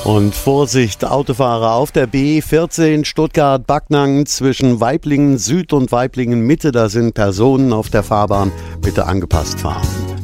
Und Vorsicht, Autofahrer auf der B14 Stuttgart-Backnang zwischen Waiblingen Süd und Waiblingen Mitte. Da sind Personen auf der Fahrbahn. Bitte angepasst fahren.